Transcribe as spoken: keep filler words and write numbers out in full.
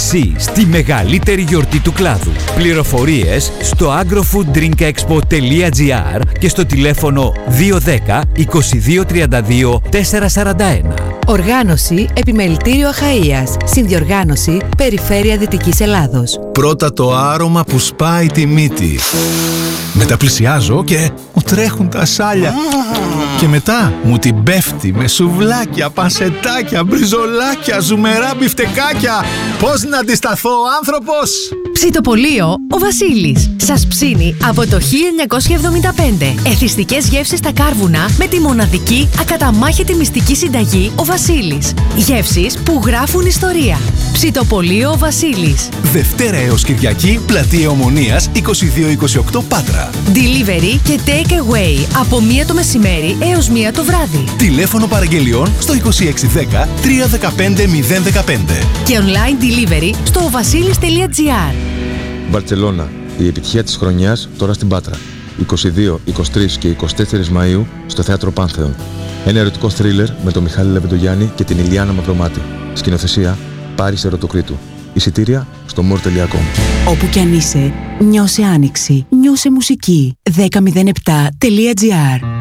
εσύ στη μεγαλύτερη γιορτή του κλάδου. Πληροφορίες στο agrofooddrinkexpo τελεία gr και στο τηλέφωνο δύο ένα μηδέν είκοσι δύο τριάντα δύο τετρακόσια σαράντα ένα. Οργάνωση Επιμελητήριο Αχαΐας. Συνδιοργάνωση Περιφέρεια Δυτικής Ελλάδος. Πρώτα το άρωμα που σπάει τη μύτη. Μετά πλησιάζω και μου τρέχουν τα σάλια. Και μετά μου την πέφτει με σουβλάκια, πανσετάκια, μπριζολάκια, ζουμερά μπιφτεκάκια. Πώς να αντισταθώ, άνθρωπος! Ψητοπολείο ο Βασίλης. Σας ψήνει από το χίλια εννιακόσια εβδομήντα πέντε. Εθιστικές γεύσεις στα κάρβουνα με τη μοναδική ακαταμάχητη μυστική συνταγή ο Βασίλης. Γεύσεις που γράφουν ιστορία. Ψητοπολείο ο Βασίλης. Δευτέρα έως Κυριακή, Πλατεία Ομονίας είκοσι δύο είκοσι οκτώ Πάτρα. Delivery και take away από μία το μεσημέρι έως μία το βράδυ. Τηλέφωνο παραγγελιών στο είκοσι έξι δέκα τριακόσια δεκαπέντε μηδέν δεκαπέντε. Και online delivery στο οβασίλης τελεία gr. Μπαρτσελώνα. Η επιτυχία της χρονιάς τώρα στην Πάτρα. είκοσι δύο, είκοσι τρία και είκοσι τέσσερα Μαΐου στο Θέατρο Πάνθεον. Ένα ερωτικό θρίλερ με τον Μιχάλη Λεβεντογιάννη και την Ηλιάνα Μαυρομάτη. Σκηνοθεσία Πάρης Ερωτοκρίτου. Εισιτήρια στο more τελεία com. Όπου κι αν είσαι, νιώσε άνοιξη, νιώσε μουσική. δέκα μηδέν επτά τελεία gr.